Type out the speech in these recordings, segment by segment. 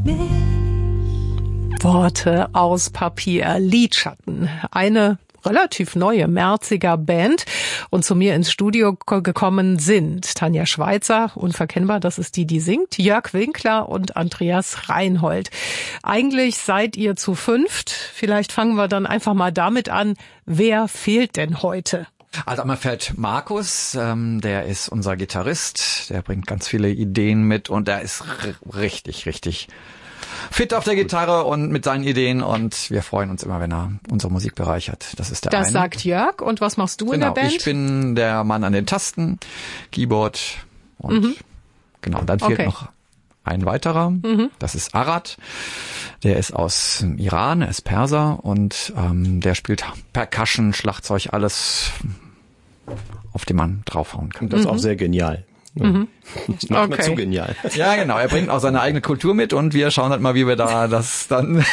Worte aus Papier, Lidschatten. Eine relativ neue Merziger Band. Und zu mir ins Studio gekommen sind Tanja Schweitzer, unverkennbar, das ist die singt, Jörg Winkler und Andreas Reinhold. Eigentlich seid ihr zu fünft. Vielleicht fangen wir dann einfach mal damit an, wer fehlt denn heute? Also einmal fällt Markus, der ist unser Gitarrist, der bringt ganz viele Ideen mit und der ist richtig fit auf der Gitarre und mit seinen Ideen und wir freuen uns immer, wenn er unsere Musik bereichert. Das ist der eine. Das sagt Jörg. Und was machst du in der Band? Ich bin der Mann an den Tasten, Keyboard und genau, dann fehlt noch ein weiterer. Das ist Arad. Der ist aus dem Iran, er ist Perser und der spielt Percussion, Schlagzeug, alles, auf dem man draufhauen kann. Und das ist auch sehr genial. Manchmal zu genial. Ja, genau. Er bringt auch seine eigene Kultur mit und wir schauen halt mal, wie wir da das dann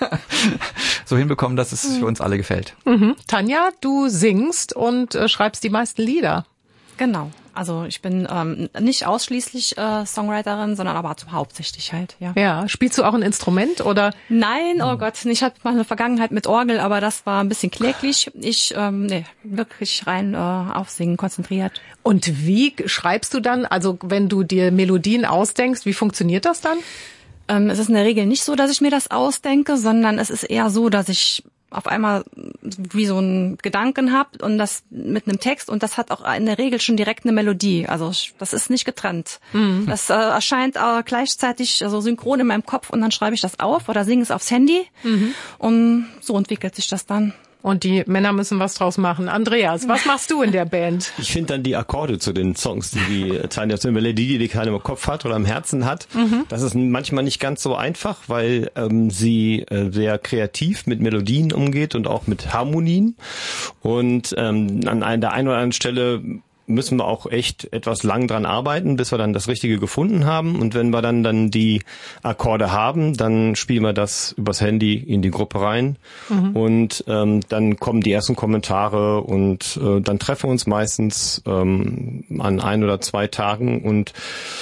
so hinbekommen, dass es für uns alle gefällt. Tanja, du singst und schreibst die meisten Lieder. Genau. Also ich bin nicht ausschließlich Songwriterin, sondern aber hauptsächlich halt, ja. Ja, spielst du auch ein Instrument oder? Nein, oh Gott, ich hatte mal eine Vergangenheit mit Orgel, aber das war ein bisschen kläglich. Ich, wirklich rein auf Singen konzentriert. Und wie schreibst du dann, also wenn du dir Melodien ausdenkst, wie funktioniert das dann? Es ist in der Regel nicht so, dass ich mir das ausdenke, sondern es ist eher so, dass ich auf einmal wie so einen Gedanken habe und das mit einem Text und das hat auch in der Regel schon direkt eine Melodie. Also das ist nicht getrennt. Das erscheint gleichzeitig also synchron in meinem Kopf und dann schreibe ich das auf oder singe es aufs Handy und so entwickelt sich das dann. Und die Männer müssen was draus machen. Andreas, was machst du in der Band? Ich finde dann die Akkorde zu den Songs, die Tanja zum Melodie, die keiner im Kopf hat oder im Herzen hat. Das ist manchmal nicht ganz so einfach, weil sie sehr kreativ mit Melodien umgeht und auch mit Harmonien. Und an der einen oder anderen Stelle müssen wir auch echt etwas lang dran arbeiten, bis wir dann das Richtige gefunden haben. Und wenn wir dann die Akkorde haben, dann spielen wir das übers Handy in die Gruppe rein. Und dann kommen die ersten Kommentare und dann treffen wir uns meistens an 1 oder 2 Tagen und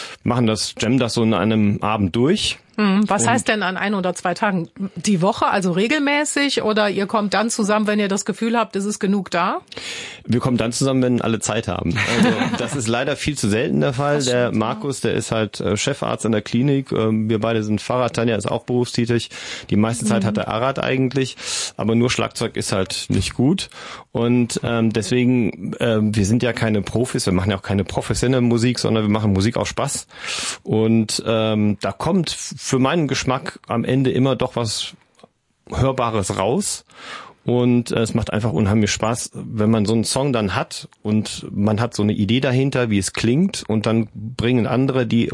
jammen das so in einem Abend durch. Was heißt denn an 1 oder 2 Tagen? Die Woche, also regelmäßig? Oder ihr kommt dann zusammen, wenn ihr das Gefühl habt, es ist genug da? Wir kommen dann zusammen, wenn alle Zeit haben. Also das ist leider viel zu selten der Fall. Der Markus, der ist halt Chefarzt an der Klinik. Wir beide sind Pfarrer. Tanja ist auch berufstätig. Die meiste Zeit hat der Arad eigentlich. Aber nur Schlagzeug ist halt nicht gut. Und deswegen, wir sind ja keine Profis. Wir machen ja auch keine professionelle Musik, sondern wir machen Musik aus Spaß. Und da kommt für meinen Geschmack am Ende immer doch was Hörbares raus. Und es macht einfach unheimlich Spaß, wenn man so einen Song dann hat und man hat so eine Idee dahinter, wie es klingt und dann bringen andere, die